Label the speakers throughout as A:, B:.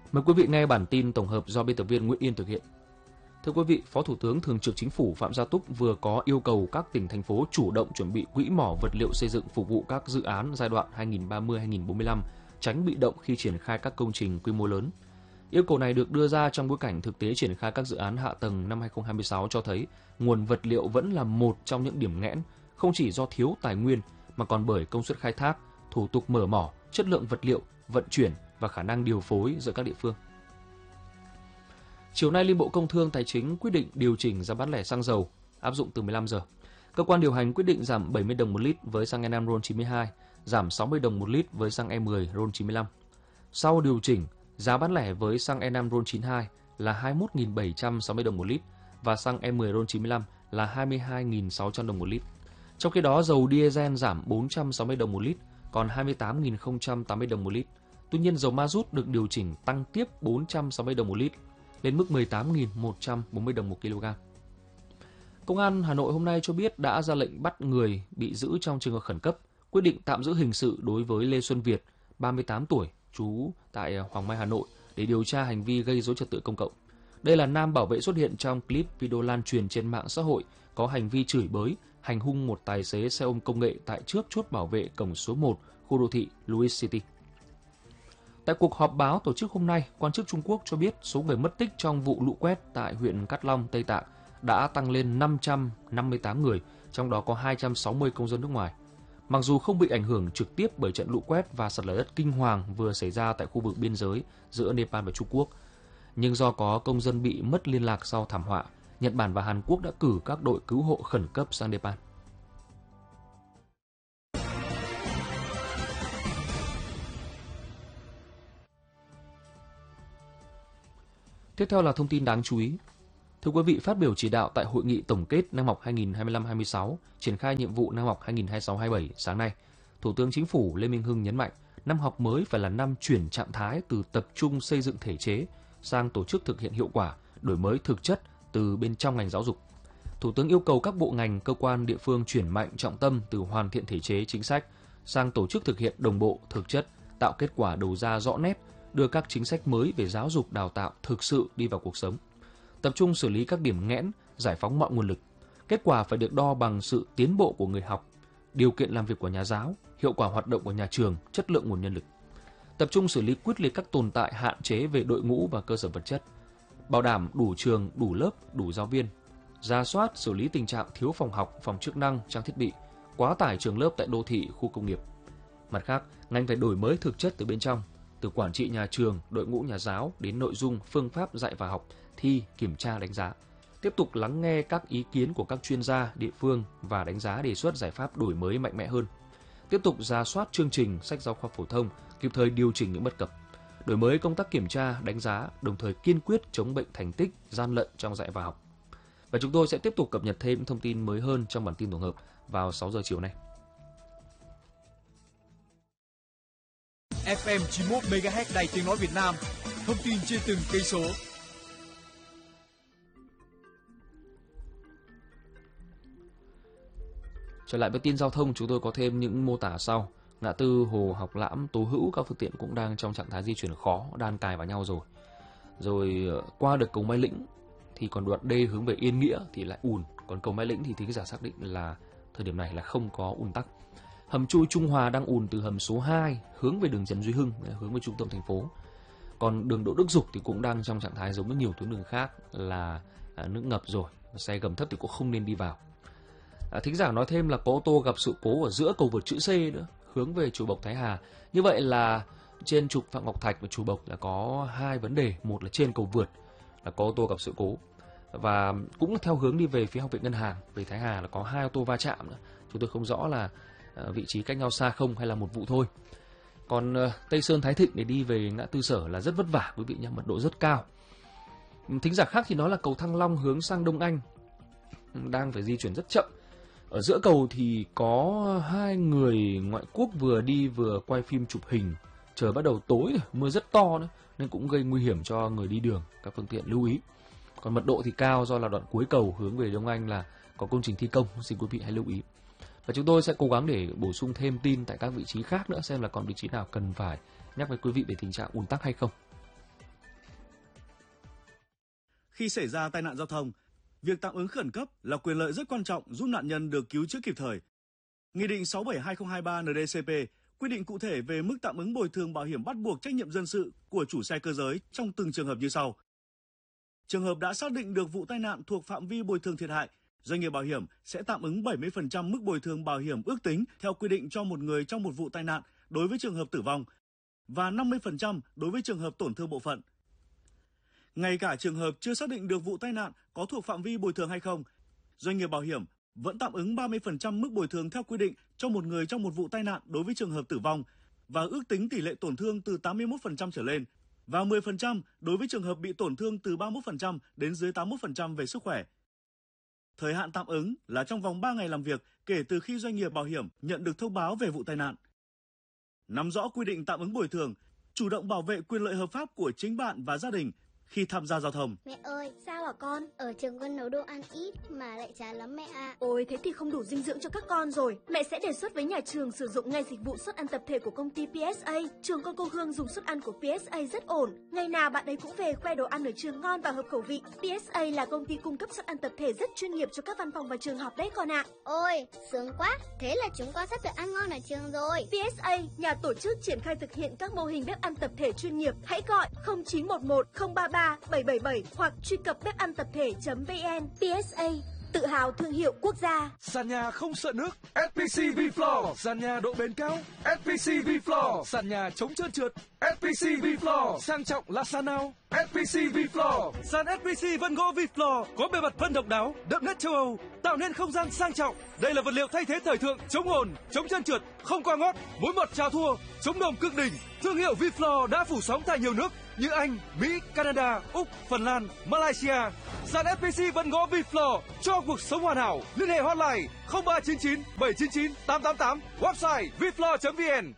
A: Mời quý vị nghe bản tin tổng hợp do biên tập viên Nguyễn Yên thực hiện. Thưa quý vị, Phó Thủ tướng Thường trực Chính phủ Phạm Gia Túc vừa có yêu cầu các tỉnh, thành phố chủ động chuẩn bị quỹ mỏ vật liệu xây dựng phục vụ các dự án giai đoạn 2030-2045, tránh bị động khi triển khai các công trình quy mô lớn. Yêu cầu này được đưa ra trong bối cảnh thực tế triển khai các dự án hạ tầng năm 2026 cho thấy nguồn vật liệu vẫn là một trong những điểm nghẽn, không chỉ do thiếu tài nguyên mà còn bởi công suất khai thác, thủ tục mở mỏ, chất lượng vật liệu, vận chuyển và khả năng điều phối giữa các địa phương. Chiều nay, Liên Bộ Công Thương Tài chính quyết định điều chỉnh giá bán lẻ xăng dầu áp dụng từ 15 giờ. Cơ quan điều hành quyết định giảm 70 đồng một lít với xăng E5 RON92, giảm 60 đồng một lít với xăng E10 RON95. Sau điều chỉnh, giá bán lẻ với xăng E5 RON92 là 21.760 đồng một lít và xăng E10 RON95 là 22.600 đồng một lít. Trong khi đó, dầu diesel giảm 460 đồng một lít, còn 28.080 đồng một lít. Tuy nhiên, dầu ma rút được điều chỉnh tăng tiếp 460 đồng một lít, lên mức 18.140 đồng một kg. Công an Hà Nội hôm nay cho biết đã ra lệnh bắt người bị giữ trong trường hợp khẩn cấp, quyết định tạm giữ hình sự đối với Lê Xuân Việt, 38 tuổi, trú tại Hoàng Mai, Hà Nội, để điều tra hành vi gây rối trật tự công cộng. Đây là nam bảo vệ xuất hiện trong clip video lan truyền trên mạng xã hội có hành vi chửi bới, hành hung một tài xế xe ôm công nghệ tại trước chốt bảo vệ cổng số 1 khu đô thị Louis City. Tại cuộc họp báo tổ chức hôm nay, quan chức Trung Quốc cho biết số người mất tích trong vụ lũ quét tại huyện Cát Long, Tây Tạng đã tăng lên 558 người, trong đó có 260 công dân nước ngoài. Mặc dù không bị ảnh hưởng trực tiếp bởi trận lũ quét và sạt lở đất kinh hoàng vừa xảy ra tại khu vực biên giới giữa Nepal và Trung Quốc, nhưng do có công dân bị mất liên lạc sau thảm họa, Nhật Bản và Hàn Quốc đã cử các đội cứu hộ khẩn cấp sang Nepal. Tiếp theo là thông tin đáng chú ý. Thưa quý vị, phát biểu chỉ đạo tại hội nghị tổng kết năm học 2025-26, triển khai nhiệm vụ năm học 2026-27 sáng nay, Thủ tướng Chính phủ Lê Minh Hưng nhấn mạnh, năm học mới phải là năm chuyển trạng thái từ tập trung xây dựng thể chế sang tổ chức thực hiện hiệu quả, đổi mới thực chất từ bên trong ngành giáo dục. Thủ tướng yêu cầu các bộ ngành, cơ quan, địa phương chuyển mạnh trọng tâm từ hoàn thiện thể chế chính sách sang tổ chức thực hiện đồng bộ, thực chất, tạo kết quả đầu ra rõ nét, đưa các chính sách mới về giáo dục đào tạo thực sự đi vào cuộc sống. Tập trung xử lý các điểm nghẽn, giải phóng mọi nguồn lực. Kết quả phải được đo bằng sự tiến bộ của người học, điều kiện làm việc của nhà giáo, hiệu quả hoạt động của nhà trường, chất lượng nguồn nhân lực. Tập trung xử lý quyết liệt các tồn tại hạn chế về đội ngũ và cơ sở vật chất, bảo đảm đủ trường, đủ lớp, đủ giáo viên, rà soát xử lý tình trạng thiếu phòng học, phòng chức năng, trang thiết bị, quá tải trường lớp tại đô thị, khu công nghiệp. Mặt khác, ngành phải đổi mới thực chất từ bên trong, từ quản trị nhà trường, đội ngũ nhà giáo đến nội dung, phương pháp dạy và học, thi, kiểm tra, đánh giá. Tiếp tục lắng nghe các ý kiến của các chuyên gia, địa phương và đánh giá đề xuất giải pháp đổi mới mạnh mẽ hơn. Tiếp tục rà soát chương trình, sách giáo khoa phổ thông, kịp thời điều chỉnh những bất cập. Đổi mới công tác kiểm tra, đánh giá, đồng thời kiên quyết chống bệnh thành tích, gian lận trong dạy và học. Và chúng tôi sẽ tiếp tục cập nhật thêm thông tin mới hơn trong bản tin tổng hợp vào 6 giờ chiều nay.
B: FM 91 MHz Đài Tiếng nói Việt Nam, thông tin trên từng cây số.
A: Trở lại với tin giao thông, chúng tôi có thêm những mô tả sau. Ngã tư Hồ Học Lãm, Tố Hữu, các phương tiện cũng đang trong trạng thái di chuyển khó, đan cài vào nhau rồi. Rồi qua được cầu Mai Lĩnh thì còn đoạn D hướng về Yên Nghĩa thì lại ùn, còn cầu Mai Lĩnh thì thính giả xác định là thời điểm này là không có ùn tắc. Hầm chui Trung Hòa đang ùn từ hầm số 2 hướng về đường Trần Duy Hưng, hướng về trung tâm thành phố. Còn đường Đỗ Đức Dục thì cũng đang trong trạng thái giống như nhiều tuyến đường khác là nước ngập rồi, xe gầm thấp thì cũng không nên đi vào. Thính giả nói thêm là có ô tô gặp sự cố ở giữa cầu vượt chữ C nữa, hướng về Chùa Bộc Thái Hà. Như vậy là trên trục Phạm Ngọc Thạch và Chùa Bộc là có hai vấn đề, một là trên cầu vượt là có ô tô gặp sự cố, và cũng theo hướng đi về phía Học viện Ngân hàng về Thái Hà là có hai ô tô va chạm nữa. Chúng tôi không rõ là vị trí cách nhau xa không hay là một vụ thôi. Còn Tây Sơn Thái Thịnh để đi về ngã tư Sở là rất vất vả quý vị nhé, mật độ rất cao. Thính giả khác thì nói là cầu Thăng Long hướng sang Đông Anh đang phải di chuyển rất chậm. Ở giữa cầu thì có hai người ngoại quốc vừa đi vừa quay phim chụp hình. Trời bắt đầu tối rồi, mưa rất to nữa, nên cũng gây nguy hiểm cho người đi đường, các phương tiện lưu ý. Còn mật độ thì cao do là đoạn cuối cầu hướng về Đông Anh là có công trình thi công, xin quý vị hãy lưu ý. Và chúng tôi sẽ cố gắng để bổ sung thêm tin tại các vị trí khác nữa, xem là còn vị trí nào cần phải nhắc với quý vị về tình trạng ùn tắc hay không.
C: Khi xảy ra tai nạn giao thông, việc tạm ứng khẩn cấp là quyền lợi rất quan trọng giúp nạn nhân được cứu chữa kịp thời. Nghị định 67/2023 NĐ-CP quy định cụ thể về mức tạm ứng bồi thường bảo hiểm bắt buộc trách nhiệm dân sự của chủ xe cơ giới trong từng trường hợp như sau. Trường hợp đã xác định được vụ tai nạn thuộc phạm vi bồi thường thiệt hại, doanh nghiệp bảo hiểm sẽ tạm ứng 70% mức bồi thường bảo hiểm ước tính theo quy định cho một người trong một vụ tai nạn đối với trường hợp tử vong và 50% đối với trường hợp tổn thương bộ phận. Ngay cả trường hợp chưa xác định được vụ tai nạn có thuộc phạm vi bồi thường hay không, doanh nghiệp bảo hiểm vẫn tạm ứng 30% mức bồi thường theo quy định cho một người trong một vụ tai nạn đối với trường hợp tử vong và ước tính tỷ lệ tổn thương từ 81% trở lên và 10% đối với trường hợp bị tổn thương từ 31% đến dưới 81% về sức khỏe. Thời hạn tạm ứng là trong vòng 3 ngày làm việc kể từ khi doanh nghiệp bảo hiểm nhận được thông báo về vụ tai nạn. Nắm rõ quy định tạm ứng bồi thường, chủ động bảo vệ quyền lợi hợp pháp của chính bạn và gia đình khi tham gia giao thông.
D: Mẹ ơi, sao hả con? Ở trường con nấu đồ ăn ít mà lại chán lắm mẹ ạ.
E: Ôi, thế thì không đủ dinh dưỡng cho các con rồi. Mẹ sẽ đề xuất với nhà trường sử dụng ngay dịch vụ suất ăn tập thể của công ty PSA. Trường con cô Hương dùng suất ăn của PSA rất ổn. Ngày nào bạn ấy cũng về khoe đồ ăn ở trường ngon và hợp khẩu vị. PSA là công ty cung cấp suất ăn tập thể rất chuyên nghiệp cho các văn phòng và trường học đấy con ạ.
D: Ôi, sướng quá. Thế là chúng con sắp được ăn ngon ở trường rồi.
E: PSA, nhà tổ chức triển khai thực hiện các mô hình bếp ăn tập thể chuyên nghiệp. Hãy gọi 0911 033 777 hoặc truy cập bếp ăn tập thể.vn. PSA, tự hào thương hiệu quốc gia.
B: Sàn nhà không sợ nước, SPC V-Floor. Sàn nhà độ bền cao, SPC V-Floor. Sàn nhà chống trơn trượt, SPC V-Floor. Sang trọng là sàn nào? SPC V-Floor. Sàn SPC Vân Gỗ V-Floor có bề mặt vân độc đáo, đậm nét châu Âu, tạo nên không gian sang trọng. Đây là vật liệu thay thế thời thượng, chống ồn, chống trơn trượt, không qua ngót, mối mọt chào thua, chống đồng cực đỉnh. Thương hiệu V-Floor đã phủ sóng tại nhiều nước như Anh, Mỹ, Canada, Úc, Phần Lan, Malaysia. Sàn FPC Vân Gỗ V-Floor cho cuộc sống hoàn hảo. Liên hệ hotline 0399 799 888, website vfloor.vn.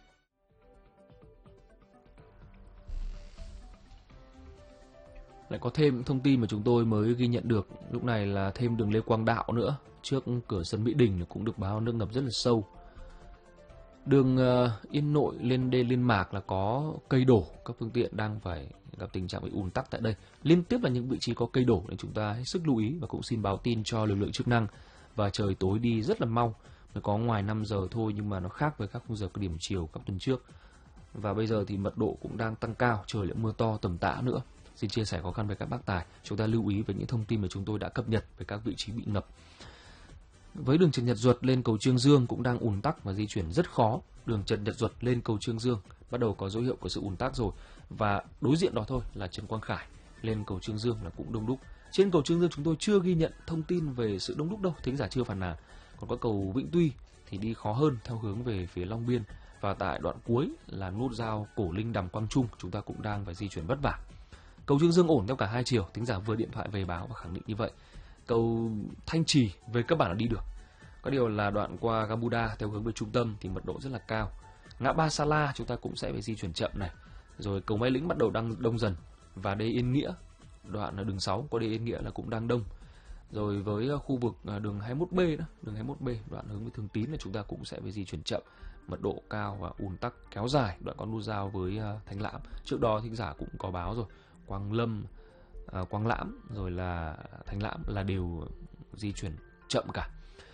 A: Lại có thêm thông tin mà chúng tôi mới ghi nhận được. Lúc này là thêm đường Lê Quang Đạo nữa, trước cửa sân Mỹ Đình cũng được báo nước ngập rất là sâu. Đường Yên Nội lên đê Liên Mạc là có cây đổ, các phương tiện đang phải gặp tình trạng bị ùn tắc tại đây. Liên tiếp là những vị trí có cây đổ nên chúng ta hết sức lưu ý và cũng xin báo tin cho lực lượng chức năng. Và trời tối đi rất là mau, mới có ngoài 5 giờ thôi nhưng mà nó khác với các khung giờ điểm chiều các tuần trước. Và bây giờ thì mật độ cũng đang tăng cao, trời lại mưa to tầm tã nữa. Xin chia sẻ khó khăn với các bác tài, chúng ta lưu ý về những thông tin mà chúng tôi đã cập nhật về các vị trí bị ngập. Với đường Trần Nhật Duật lên cầu Trương Dương cũng đang ùn tắc và di chuyển rất khó. Đường Trần Nhật Duật lên cầu Trương Dương bắt đầu có dấu hiệu của sự ùn tắc rồi. Và đối diện đó thôi là Trần Quang Khải lên cầu Trương Dương là cũng đông đúc. Trên cầu Trương Dương chúng tôi chưa ghi nhận thông tin về sự đông đúc đâu, thính giả chưa phàn nàn. Còn có cầu Vĩnh Tuy thì đi khó hơn theo hướng về phía Long Biên. Và tại đoạn cuối là nút giao Cổ Linh Đàm Quang Trung chúng ta cũng đang phải di chuyển vất vả. Cầu Trương Dương ổn theo cả hai chiều, thính giả vừa điện thoại về báo và khẳng định như vậy. Cầu Thanh Trì về cơ bản là đi được. Có điều là đoạn qua Gamuda theo hướng về trung tâm thì mật độ rất là cao. Ngã ba Sa La chúng ta cũng sẽ phải di chuyển chậm này. Rồi cầu Mai Lĩnh bắt đầu đang đông dần. Và đê Yên Nghĩa, đoạn là đường 6 có đê Yên Nghĩa là cũng đang đông. Rồi với khu vực đường 21B đó, đường 21B đoạn hướng về Thường Tín là chúng ta cũng sẽ phải di chuyển chậm. Mật độ cao và ùn tắc kéo dài đoạn có nút giao với Thanh Lãm. Trước đó thính giả cũng có báo rồi. Quang Lâm, Quang Lãm rồi là Thanh Lãm là đều di chuyển chậm cả.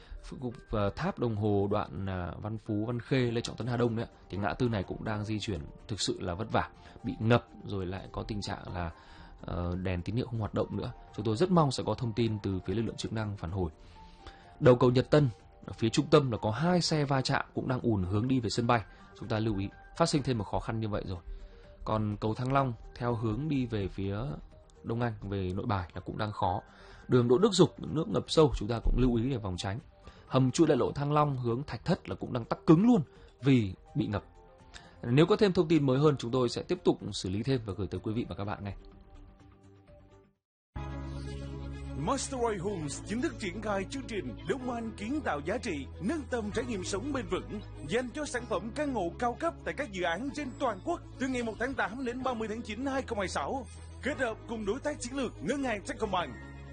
A: Tháp Đồng Hồ đoạn Văn Phú, Văn Khê, Lê Trọng Tấn, Hà Đông đấy thì ngã tư này cũng đang di chuyển thực sự là vất vả, bị ngập rồi lại có tình trạng là đèn tín hiệu không hoạt động nữa. Chúng tôi rất mong sẽ có thông tin từ phía lực lượng chức năng phản hồi. Đầu cầu Nhật Tân ở phía trung tâm là có 2 xe va chạm cũng đang ùn hướng đi về sân bay. Chúng ta lưu ý phát sinh thêm một khó khăn như vậy rồi. Còn cầu Thăng Long theo hướng đi về phía Đông Anh về Nội Bài là cũng đang khó. Đường Đỗ Đức Dục nước ngập sâu chúng ta cũng lưu ý để phòng tránh. Hầm chui đại lộ Thăng Long hướng Thạch Thất là cũng đang tắc cứng luôn vì bị ngập. Nếu có thêm thông tin mới hơn chúng tôi sẽ tiếp tục xử lý thêm và gửi tới quý vị và các bạn ngay.
F: Masterway Homes chính thức triển khai chương trình Đông Anh kiến tạo giá trị, nâng tầm trải nghiệm sống bền vững dành cho sản phẩm căn hộ cao cấp tại các dự án trên toàn quốc từ ngày 1 tháng 8 đến 30 tháng 9 2026. Kết hợp cùng đối tác chiến lược Ngân hàng Techcombank,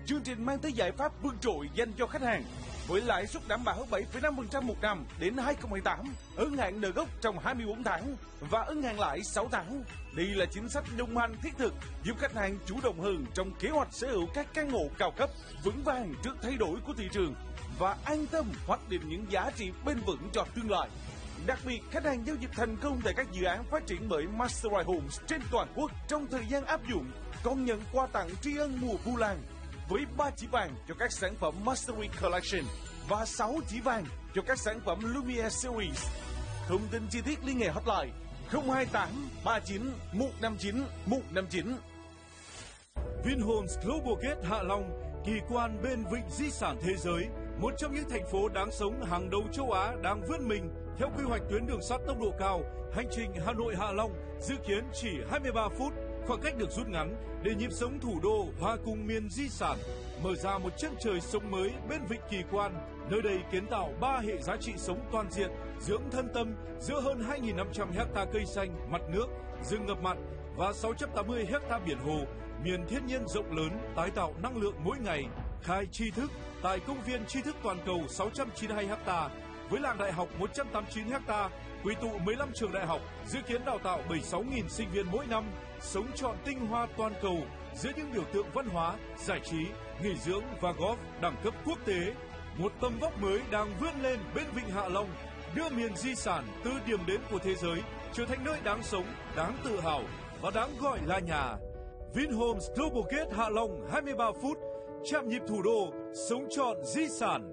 F: chương trình mang tới giải pháp vượt trội dành cho khách hàng. Với lãi suất đảm bảo 7,5% một năm đến 2028, ấn hạn nợ gốc trong 24 tháng và ấn hạn lãi 6 tháng. Đây là chính sách đồng hành thiết thực giúp khách hàng chủ động hơn trong kế hoạch sở hữu các căn hộ cao cấp, vững vàng trước thay đổi của thị trường và an tâm hoạch định những giá trị bền vững cho tương lai. Đặc biệt, khách hàng giao dịch thành công tại các dự án phát triển bởi Mastery Homes trên toàn quốc trong thời gian áp dụng còn nhận quà tặng tri ân mùa Vu Lan với 3 chỉ vàng cho các sản phẩm Mastery Collection và 6 chỉ vàng cho các sản phẩm Lumiere Series. Thông tin chi tiết liên hệ hotline 028 39 159 159.
G: Vinhomes Global Gate Hạ Long, kỳ quan bên vịnh di sản thế giới, một trong những thành phố đáng sống hàng đầu châu Á đang vươn mình theo quy hoạch tuyến đường sắt tốc độ cao. Hành trình Hà Nội Hạ Long dự kiến chỉ 23 phút, khoảng cách được rút ngắn để nhịp sống thủ đô hòa cùng miền di sản, mở ra một chân trời sống mới bên vịnh kỳ quan. Nơi đây kiến tạo 3 hệ giá trị sống toàn diện, dưỡng thân tâm giữa hơn 2.500 hecta cây xanh, mặt nước, rừng ngập mặn và 680 hecta biển hồ, miền thiên nhiên rộng lớn, tái tạo năng lượng mỗi ngày. Khai tri thức tại công viên tri thức toàn cầu 692 hecta với làng đại học 189 hecta, quy tụ 15 trường đại học, dự kiến đào tạo 76.000 sinh viên mỗi năm, sống trọn tinh hoa toàn cầu giữa những biểu tượng văn hóa, giải trí, nghỉ dưỡng và golf đẳng cấp quốc tế. Một tầm vóc mới đang vươn lên bên vịnh Hạ Long, đưa miền di sản từ điểm đến của thế giới trở thành nơi đáng sống, đáng tự hào và đáng gọi là nhà. Vinhomes Global Gate Hạ Long 23 phút, chạm nhịp thủ đô, sống trọn di sản.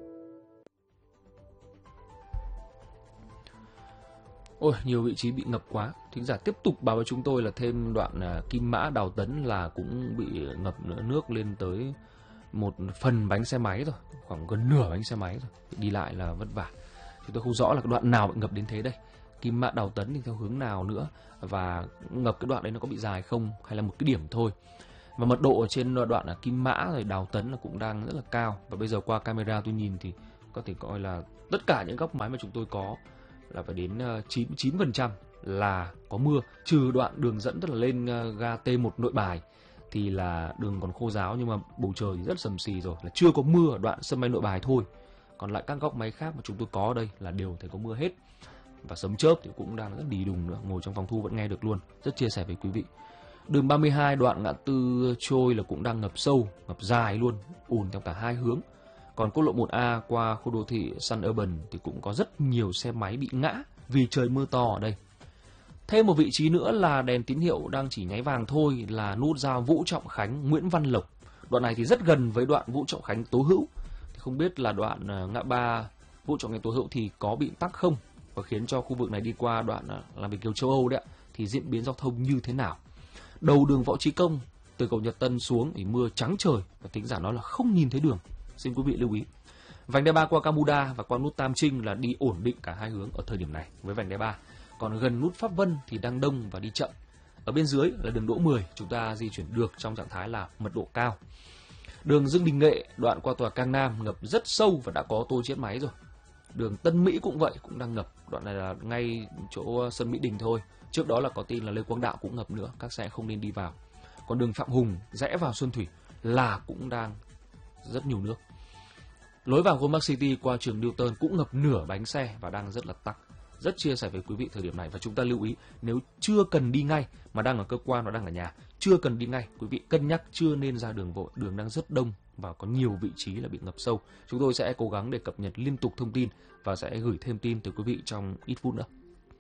A: Ôi, nhiều vị trí bị ngập quá. Thính giả tiếp tục báo với chúng tôi là thêm đoạn Kim Mã Đào Tấn là cũng bị ngập nước lên tới một phần bánh xe máy rồi, khoảng gần nửa bánh xe máy rồi, đi lại là vất vả. Chúng tôi không rõ là cái đoạn nào bị ngập đến thế đây. Kim Mã Đào Tấn thì theo hướng nào nữa, và ngập cái đoạn đấy nó có bị dài không hay là một cái điểm thôi. Và mật độ ở trên đoạn là Kim Mã rồi Đào Tấn là cũng đang rất là cao. Và bây giờ qua camera tôi nhìn thì có thể coi là tất cả những góc máy mà chúng tôi có là phải đến 99% là có mưa, trừ đoạn đường dẫn tức là lên ga T1 Nội Bài thì là đường còn khô ráo, nhưng mà bầu trời thì rất sầm xì rồi, là chưa có mưa ở đoạn sân bay Nội Bài thôi. Còn lại các góc máy khác mà chúng tôi có ở đây là đều thấy có mưa hết. Và sấm chớp thì cũng đang rất đi đùng nữa, ngồi trong phòng thu vẫn nghe được luôn. Rất chia sẻ với quý vị. Đường 32 đoạn ngã tư Trôi là cũng đang ngập sâu, ngập dài luôn, ùn theo cả hai hướng. Còn quốc lộ 1A qua khu đô thị Sun Urban thì cũng có rất nhiều xe máy bị ngã vì trời mưa to ở đây. Thêm một vị trí nữa là đèn tín hiệu đang chỉ nháy vàng thôi là nút giao Vũ Trọng Khánh Nguyễn Văn Lộc. Đoạn này thì rất gần với đoạn Vũ Trọng Khánh Tố Hữu. Thì không biết là đoạn ngã ba Vũ Trọng Khánh Tố Hữu thì có bị tắc không, và khiến cho khu vực này đi qua đoạn làm Việt Kiều châu Âu đấy thì diễn biến giao thông như thế nào. Đầu đường Võ Trí Công từ cầu Nhật Tân xuống thì mưa trắng trời và thính giả nói là không nhìn thấy đường. Xin quý vị lưu ý. Vành đai 3 qua Camuda và qua nút Tam Trinh là đi ổn định cả hai hướng ở thời điểm này với vành đai 3. Còn gần nút Pháp Vân thì đang đông và đi chậm. Ở bên dưới là đường Đỗ 10, chúng ta di chuyển được trong trạng thái là mật độ cao. Đường Dương Đình Nghệ đoạn qua tòa Cang Nam ngập rất sâu và đã có tô chết máy rồi. Đường Tân Mỹ cũng vậy, cũng đang ngập. Đoạn này là ngay chỗ sân Mỹ Đình thôi. Trước đó là có tin là Lê Quang Đạo cũng ngập nữa, các xe không nên đi vào. Còn đường Phạm Hùng rẽ vào Xuân Thủy là cũng đang rất nhiều nước. Lối vào Goldmark City qua trường Newton cũng ngập nửa bánh xe và đang rất là tắc. Rất chia sẻ với quý vị thời điểm này, và chúng ta lưu ý nếu chưa cần đi ngay mà đang ở cơ quan và đang ở nhà, chưa cần đi ngay, quý vị cân nhắc chưa nên ra đường vội, đường đang rất đông và có nhiều vị trí là bị ngập sâu. Chúng tôi sẽ cố gắng để cập nhật liên tục thông tin và sẽ gửi thêm tin tới quý vị trong ít phút nữa.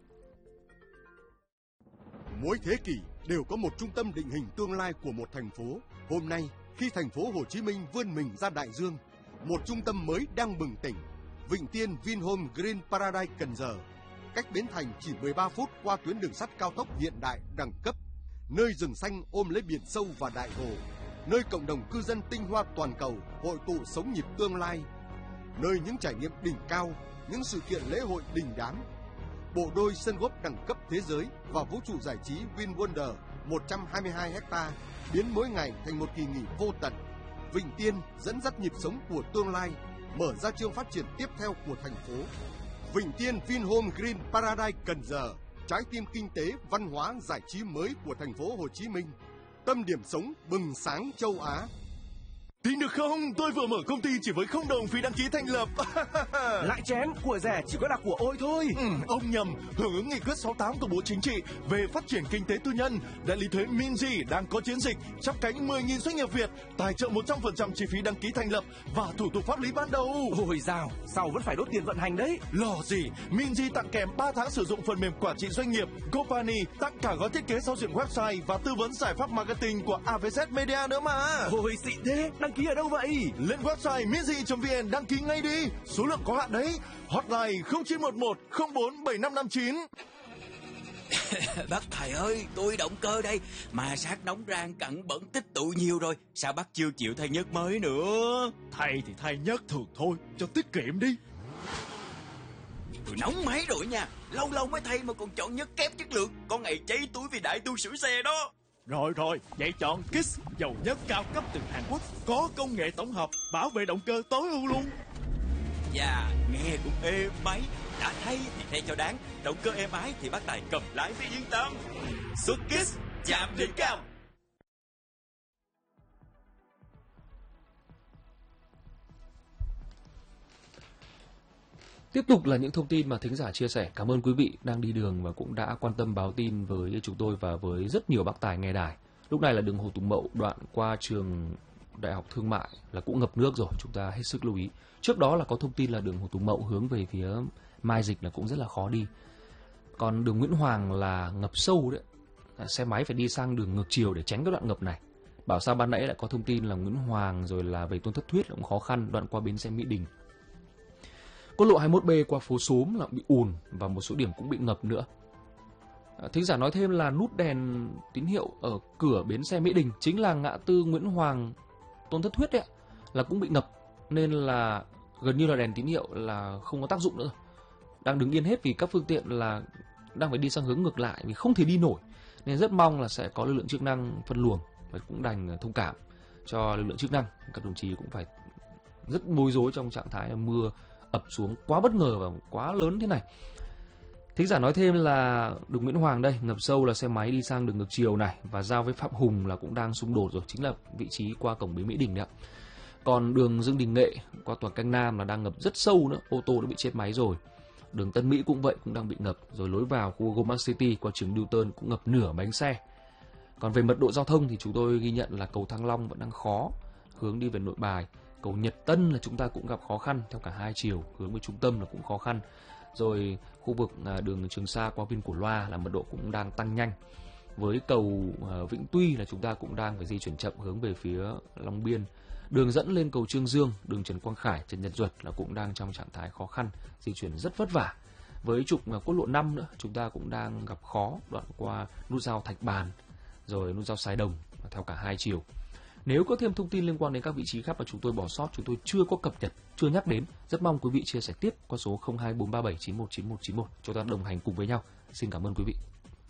H: Mỗi thế kỷ đều có một trung tâm định hình tương lai của một thành phố. Hôm nay, khi thành phố Hồ Chí Minh vươn mình ra đại dương, một trung tâm mới đang bừng tỉnh. Vịnh Tiên Vinhome Green Paradise Cần Giờ, cách Bến Thành chỉ 13 phút qua tuyến đường sắt cao tốc hiện đại đẳng cấp, nơi rừng xanh ôm lấy biển sâu và đại hồ, nơi cộng đồng cư dân tinh hoa toàn cầu hội tụ sống nhịp tương lai, nơi những trải nghiệm đỉnh cao, những sự kiện lễ hội đình đám. Bộ đôi sân golf đẳng cấp thế giới và vũ trụ giải trí VinWonder 122 ha biến mỗi ngày thành một kỳ nghỉ vô tận. Vịnh Tiên dẫn dắt nhịp sống của tương lai, mở ra chương phát triển tiếp theo của thành phố. Vịnh Tiên Vinhome Green Paradise Cần Giờ, trái tim kinh tế, văn hóa, giải trí mới của thành phố Hồ Chí Minh, tâm điểm sống bừng sáng châu Á.
G: Tin được không? Tôi vừa mở công ty chỉ với $0 phí đăng ký thành lập.
B: Lại chén, của rẻ chỉ có đặc của Ôi thôi.
G: Ông nhầm. Hưởng ứng nghị quyết 68 của Bộ Chính trị về phát triển kinh tế tư nhân, đại lý thuế Minzy đang có chiến dịch chắp cánh 10.000 doanh nghiệp Việt, tài trợ 100% chi phí đăng ký thành lập và thủ tục pháp lý ban đầu.
B: Ôi dào, sau vẫn phải đốt tiền vận hành đấy.
G: Lo gì? Minzy tặng kèm 3 tháng sử dụng phần mềm quản trị doanh nghiệp. GoPani tặng cả gói thiết kế giao diện website và tư vấn giải pháp marketing của AVZ Media nữa mà.
B: Ôi xịn thế, đăng ký ở đâu vậy?
G: Lên website minzy.vn đăng ký ngay đi. Số lượng có hạn đấy. Hotline 0911 04 7559.
I: Bác thầy ơi, tôi động cơ đây. Mà sát nóng rang cặn bẩn tích tụ nhiều rồi. Sao bác chưa chịu thay nhớt mới nữa?
G: Thay thì thay nhớt thường thôi, cho tiết kiệm đi.
I: Tôi nóng máy rồi nha. Lâu lâu mới thay mà còn chọn nhớt kém chất lượng. Có ngày cháy túi vì đại tu sửa xe đó.
G: Rồi, vậy chọn Kiss, dầu nhớt cao cấp từ Hàn Quốc, có công nghệ tổng hợp, bảo vệ động cơ tối ưu luôn.
I: Dạ, nghe cũng êm máy. Đã thay thì thay cho đáng. Động cơ êm ái thì bác Tài cầm lái mới yên tâm. Xuất Kiss, chạm đỉnh cao.
A: Tiếp tục là những thông tin mà thính giả chia sẻ. Cảm ơn quý vị đang đi đường và cũng đã quan tâm báo tin với chúng tôi và với rất nhiều bác tài nghe đài. Lúc này là đường Hồ Tùng Mậu đoạn qua trường Đại học Thương mại là cũng ngập nước rồi, chúng ta hết sức lưu ý. Trước đó là có thông tin là đường Hồ Tùng Mậu hướng về phía Mai Dịch là cũng rất là khó đi. Còn đường Nguyễn Hoàng là ngập sâu đấy. Xe máy phải đi sang đường ngược chiều để tránh cái đoạn ngập này. Bảo sao ban nãy lại có thông tin là Nguyễn Hoàng rồi là về Tôn Thất Thuyết cũng khó khăn, đoạn qua bến xe Mỹ Đình. Quốc lộ 21B qua phố Xóm là bị ùn và một số điểm cũng bị ngập nữa. Thính giả nói thêm là nút đèn tín hiệu ở cửa bến xe Mỹ Đình, chính là ngã tư Nguyễn Hoàng Tôn Thất Thuyết đấy, là cũng bị ngập, nên là gần như là đèn tín hiệu là không có tác dụng nữa. Đang đứng yên hết vì các phương tiện là đang phải đi sang hướng ngược lại vì không thể đi nổi. Nên rất mong là sẽ có lực lượng chức năng phân luồng và cũng đành thông cảm cho lực lượng chức năng. Các đồng chí cũng phải rất bối rối trong trạng thái mưa ập xuống quá bất ngờ và quá lớn thế này. Thính giả nói thêm là đường Nguyễn Hoàng đây ngập sâu là xe máy đi sang đường ngược chiều này, và giao với Phạm Hùng là cũng đang xung đột rồi, chính là vị trí qua cổng bến Mỹ Đình đấy ạ. Còn đường Dương Đình Nghệ qua tòa Canh Nam là đang ngập rất sâu nữa, ô tô đã bị chết máy rồi. Đường Tân Mỹ cũng vậy, cũng đang bị ngập. Rồi lối vào khu Goldmark City qua trường Newton cũng ngập nửa bánh xe. Còn về mật độ giao thông thì chúng tôi ghi nhận là cầu Thăng Long vẫn đang khó, hướng đi về Nội Bài. Cầu Nhật Tân là chúng ta cũng gặp khó khăn theo cả hai chiều, hướng về trung tâm là cũng khó khăn. Rồi khu vực đường Trường Sa qua Viên Cổ Loa là mật độ cũng đang tăng nhanh. Với cầu Vĩnh Tuy là chúng ta cũng đang phải di chuyển chậm hướng về phía Long Biên. Đường dẫn lên cầu Trương Dương, đường Trần Quang Khải, Trần Nhật Duật là cũng đang trong trạng thái khó khăn, di chuyển rất vất vả. Với trục quốc lộ 5 nữa, chúng ta cũng đang gặp khó đoạn qua nút giao Thạch Bàn, rồi nút giao Sài Đồng theo cả hai chiều. Nếu có thêm thông tin liên quan đến các vị trí khác mà chúng tôi bỏ sót, chúng tôi chưa có cập nhật, chưa nhắc đến, rất mong quý vị chia sẻ tiếp qua số 02437919191 cho ta đồng hành cùng với nhau. Xin cảm ơn quý vị.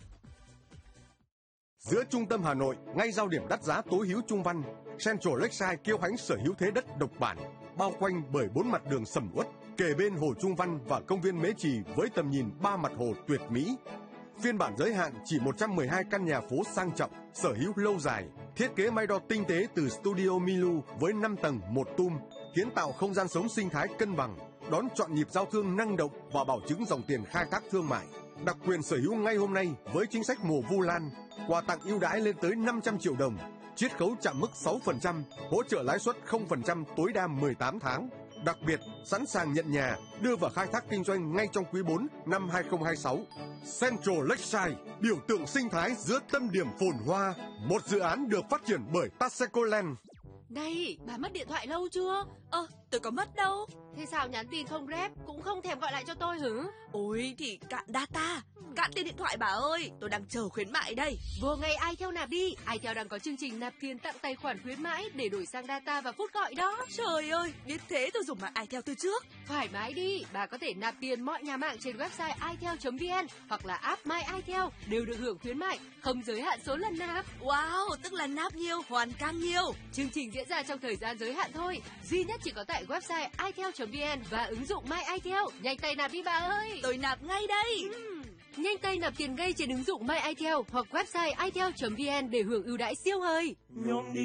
H: Giữa trung tâm Hà Nội, ngay giao điểm đắt giá tối hữu Trung Văn, Central Lakeside kiêu hãnh sở hữu thế đất độc bản, bao quanh bởi 4 mặt đường sầm uất, kề bên hồ Trung Văn và công viên Mễ Trì với tầm nhìn 3 mặt hồ tuyệt mỹ. Phiên bản giới hạn chỉ 112 căn nhà phố sang trọng, sở hữu lâu dài, thiết kế may đo tinh tế từ Studio Milu với 5 tầng 1 tum, kiến tạo không gian sống sinh thái cân bằng, đón chọn nhịp giao thương năng động và bảo chứng dòng tiền khai thác thương mại. Đặc quyền sở hữu ngay hôm nay với chính sách mùa Vu Lan, quà tặng ưu đãi lên tới 500 triệu đồng, chiết khấu chạm mức 6%, hỗ trợ lãi suất 0% tối đa 18 tháng. Đặc biệt, sẵn sàng nhận nhà, đưa vào khai thác kinh doanh ngay trong quý 4 năm 2026. Central Lakeside, biểu tượng sinh thái giữa tâm điểm phồn hoa, một dự án được phát triển bởi Taseko Land.
J: Này, bà mất điện thoại lâu chưa?
E: Tôi có mất đâu.
J: Thế sao nhắn tin không rep, cũng không thèm gọi lại cho tôi hử?
E: Ôi thì cạn data, cạn tiền điện thoại bà ơi, tôi đang chờ khuyến mại đây.
J: Vừa ngày iTel nạp đi, iTel đang có chương trình nạp tiền tặng tài khoản khuyến mãi để đổi sang data và phút gọi đó.
E: Trời ơi, biết thế tôi dùng mạng iTel từ trước.
J: Thoải mái đi, bà có thể nạp tiền mọi nhà mạng trên website itel.vn hoặc là app My iTel đều được hưởng khuyến mại, không giới hạn số lần nạp.
E: Wow, tức là nạp nhiều, hoàn càng nhiều.
J: Chương trình diễn ra trong thời gian giới hạn thôi, duy nhất chỉ có tại website itel.vn và ứng dụng My iTel. Nhanh tay nạp đi bà ơi.
E: Tôi nạp ngay đây.
J: Nhanh tay nạp tiền ngay trên ứng dụng My iTel hoặc website itel.vn để hưởng ưu đãi siêu hời.